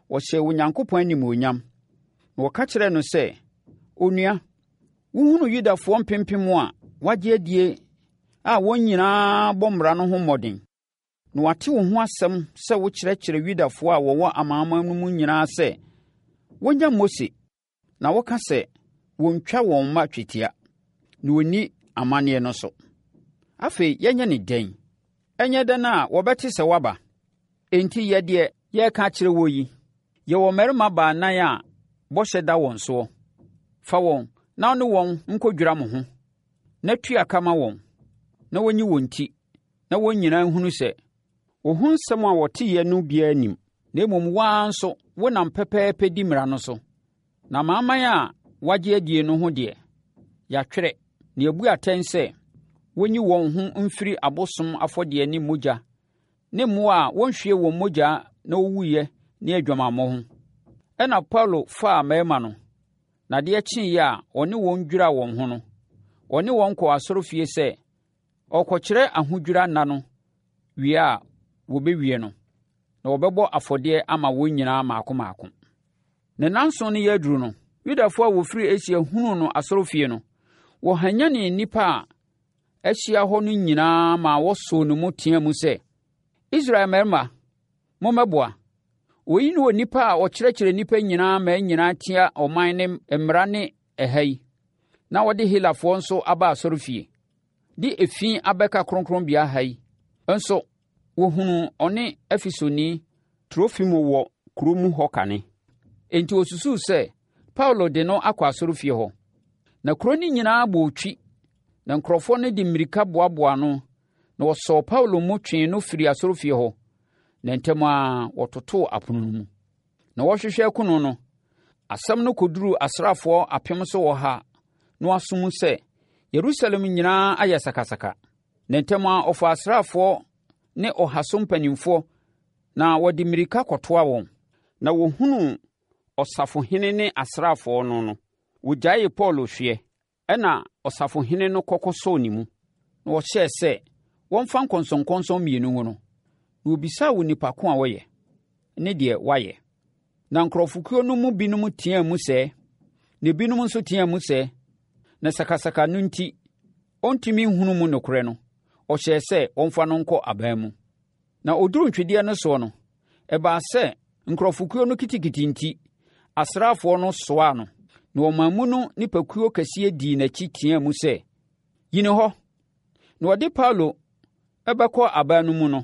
wɔhyɛ Onyankopɔn animuonyam. Na wɔka kyerɛɛ no sɛ, “Onua, wohunu Yudafoɔ mpempem a wɔagye adie a wɔn nyinaa bɔ mmara no ho mmɔden. Na wɔate wo ho asɛm sɛ wokyerɛkyerɛ Yudafoɔ a wɔwɔ amanaman no mu nyinaa sɛ wɔnya Mose, na wɔka sɛ wɔntwa wɔn mma twetia, na wɔnni amanneɛ no so. Afei, yɛnyɛ ne dɛn? Ɛnyɛ dɛn a wɔbɛte sɛ woaba? Enti yɛdeɛ yɛreka akyerɛ wɔ yi, yɛwɔ mmarima baanan a bɔhyɛ da wɔn soɔ. Fa wɔn na ne wɔn nkɔdwira mo ho, na tua ka ma wɔn, na wɔnyi wɔn ti, na wɔn nyinaa nhunu sɛ wo ho nsɛm a wɔteyɛ no biara nim, na mmom waa nso wonam pɛpɛɛpɛ di mmara no so. Na amanaman a wɔagye adie no ho deɛ, yɛatwerɛ na yɛbu atɛn sɛ wɔnyi wɔn ho mfiri abosom afɔdeɛ ne mogya ne mmoa a wɔnhwie wɔn mogya na wɔwuiɛ ne adwamammɔ ho. Ɛna Paulo faa mmarima no, na adeɛ kyeeɛ a ɔne wɔn dwiraa wɔn ho no, ɔne wɔn kɔɔ asɔrefie sɛ ɔrekɔkyerɛ ahodwira nna no wie a wɔbɛwie no, na wɔbɛbɔ afɔdeɛ ama wɔn nyinaa maako maako. Ne nnanson no yɛ aduru no, Yudafoɔ a wɔfiri Asia hunuu no asɔrefie no, wɔhanyane nnipa a ahyia hɔ no nyinaa ma wɔsoo no mu teɛ mu sɛ, “Israel mmarima, mommɛboa! Oyi ne onipa a ɔkyerɛkyerɛ nnipa nyinaa ma nyinaa tia ɔman ne mmara ne ɛha yi, na wɔde Helafoɔ nso aba asɔrefie, de efi abɛka kronkronbea ha yi. Nso wɔhunu ɔne Efesoni Trofimo wɔ kuro mu hɔ kane.” Enti wɔsusuu sɛ Paulo de no akɔ asɔrefie hɔ. Na kuro no nyinaa bɔɔ twi, na nkurɔfoɔ no de mmirika boaboa no, na wɔsɔɔ Paulo mu twee no firi asɔrefie hɔ, na ntɛm a wɔtotoo apono no mu. Na wɔhwehwɛ akum no, asɛm no kɔduruu asraafoɔ apem so wɔ ha na wasom sɛ Yerusalem nyinaa ayɛ sakasaka. Na ntɛm a ɔfa asraafoɔ ne ɔhaso mpanimfoɔ na wɔde mmirika kɔtoa wɔn. Na wɔhunuu ɔsafohene ne asraafoɔ no wɔgyaee Paulo hweɛ. Ɛna ɔsafohene no kɔkɔ sɔɔ ne mu, na wɔhyɛɛ sɛ wɔmfa nkɔnsɔnkɔnsɔn mmienu ngu no, na wɔbisaa onipa ko a wɔyɛ ne deɛ wayɛ. Na nkurɔfokuo no mu binom teaa mu sɛ, na ebinom nso teaa mu sɛ, na sakasaka no enti ɔntumi nhunu mu nokorɛ no, ɔhyɛɛ sɛ wɔmfa no nkɔ aban mu. Na ɔduru ntwedeɛ no soɔ no, ɛbaa sɛ nkurɔfokuo no kitikiti nti, asraafoɔ no soaa no, na ɔman mu no nipakuo kɛseɛ dii n'akyi teaa mu sɛ, “Yini hɔ!” Na wɔde Paulo ɛbɛkɔ aban no mu no,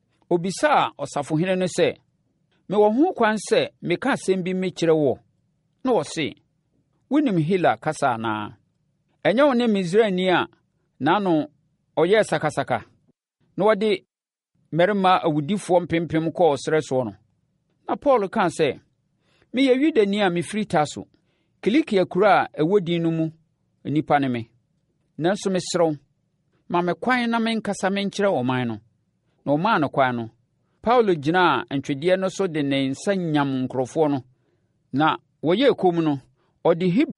obisaa ɔsafohene no sɛ, “Mewɔ ho kwan sɛ meka asɛm bi mekyerɛ wo?” Na wɔse, “Wonim Hela kasa anaa? Ɛnyɛ wo ne Misraimni a n'ano ɔyɛɛ sakasaka, na wɔde mmarima awudifoɔ mpempem kɔɔ ɔsrɛ soɔ no?” Na Paulo kaa sɛ, “Meyɛ Yudani a mefiri Tarso, Kilikia kuro a ɛwɔ din no mu nnipa ne me. Nanso mesrɛ wo, ma me kwan na menkasa menkyerɛ ɔman no.” Na ɔmaa no kwan no, Paulo gyinaa ntwedeɛ no so de ne nsa nyam nkurɔfoɔ no. Na wɔyɛɛ komm no, ɔde